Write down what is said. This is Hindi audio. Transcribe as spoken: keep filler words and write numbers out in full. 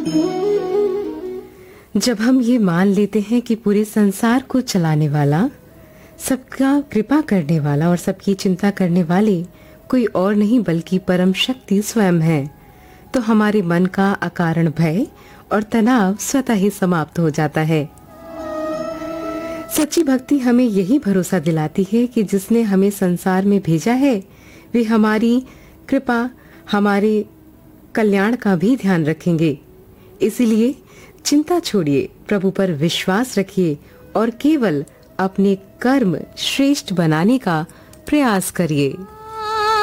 जब हम ये मान लेते हैं कि पूरे संसार को चलाने वाला, सबका कृपा करने वाला और सबकी चिंता करने वाले कोई और नहीं बल्कि परम शक्ति स्वयं है, तो हमारे मन का अकारण भय और तनाव स्वतः ही समाप्त हो जाता है। सच्ची भक्ति हमें यही भरोसा दिलाती है कि जिसने हमें संसार में भेजा है वे हमारी कृपा, हमारे कल्याण का भी ध्यान रखेंगे। इसीलिए चिंता छोड़िए, प्रभु पर विश्वास रखिए और केवल अपने कर्म श्रेष्ठ बनाने का प्रयास करिए।